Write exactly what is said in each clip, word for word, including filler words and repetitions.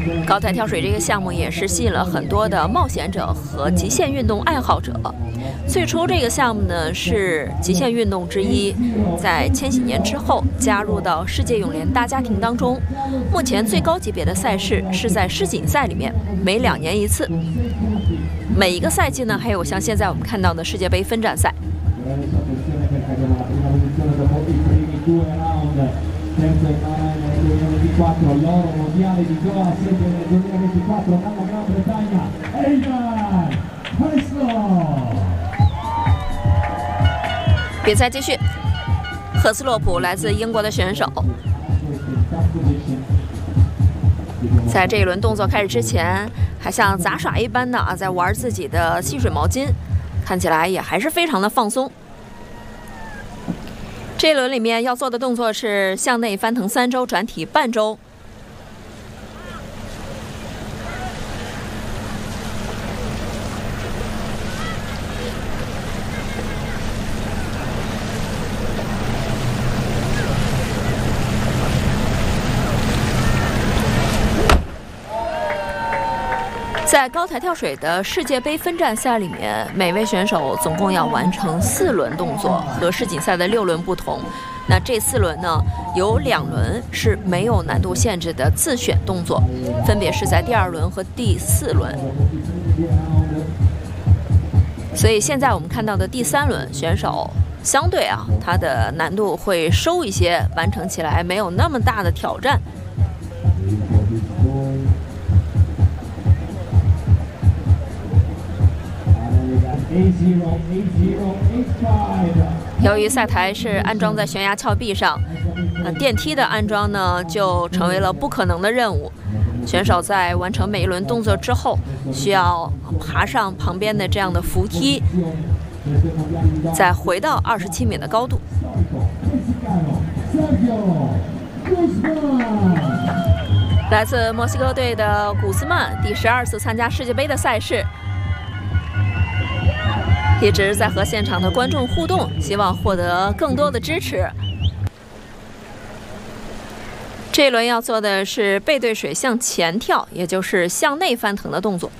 高台跳水这个项目也是吸引了很多的冒险者和极限运动爱好者。最初这个项目呢是极限运动之一，在千禧年之后加入到世界泳联大家庭当中。目前最高级别的赛事是在世锦赛里面，每两年一次。每一个赛季呢，还有像现在我们看到的世界杯分站赛。比赛继续，赫斯洛普来自英国的选手，在这一轮动作开始之前，还像杂耍一般的啊，在玩自己的吸水毛巾，看起来也还是非常的放松。这一轮里面要做的动作是向内翻腾三周，转体半周。在高台跳水的世界杯分站赛里面，每位选手总共要完成四轮动作，和世锦赛的六轮不同。那这四轮呢，有两轮是没有难度限制的自选动作，分别是在第二轮和第四轮。所以现在我们看到的第三轮选手，相对啊，它的难度会收一些，完成起来没有那么大的挑战。由于赛台是安装在悬崖峭壁上，呃，电梯的安装呢就成为了不可能的任务。选手在完成每一轮动作之后，需要爬上旁边的这样的扶梯，再回到二十七米的高度。来自墨西哥队的古斯曼第十二次参加世界杯的赛事。一直在和现场的观众互动，希望获得更多的支持。这一轮要做的是背对水向前跳，也就是向内翻腾的动作。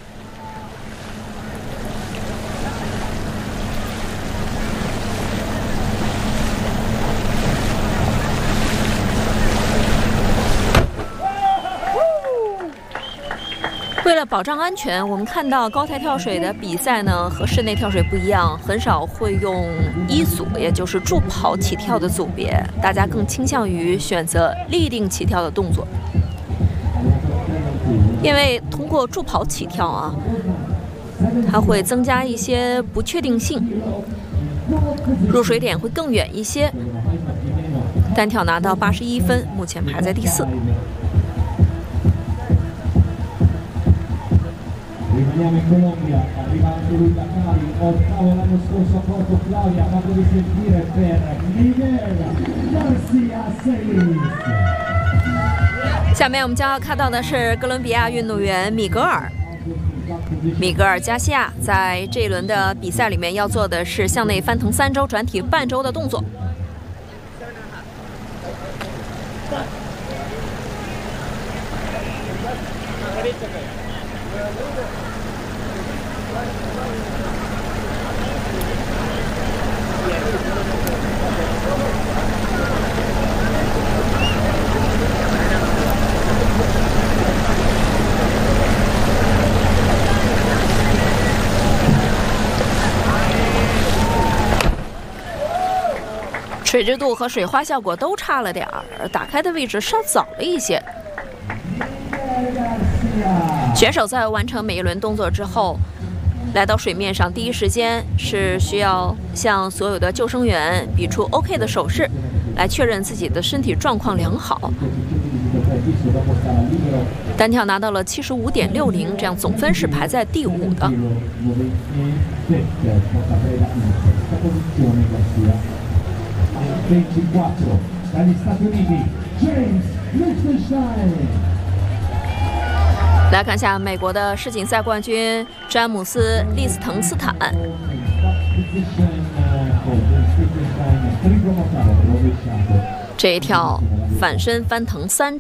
为了保障安全，我们看到高台跳水的比赛呢和室内跳水不一样，很少会用一组，也就是助跑起跳的组别，大家更倾向于选择立定起跳的动作。因为通过助跑起跳啊，它会增加一些不确定性，入水点会更远一些。单跳拿到八十一分，目前排在第四。 Rimaniamo in Colombia, arrivando lui da Cali, ottavo l'anno scorso a Porto Claudia, fatto di sentire per Miguel Garcia Celis。 下面我们将要看到的是哥伦比亚运动员米格尔。米格尔加西亚在这一轮的比赛里面要做的是向内翻腾三周，转体半周的动作。水质度和水花效果都差了点儿，打开的位置稍早了一些。选手在完成每一轮动作之后，来到水面上，第一时间是需要向所有的救生员比出 OK 的手势，来确认自己的身体状况良好。单跳拿到了七十五点六零，这样总分是排在第五的。来看一下美国的世锦赛冠军詹姆斯·利斯滕斯坦。这一跳反身翻腾三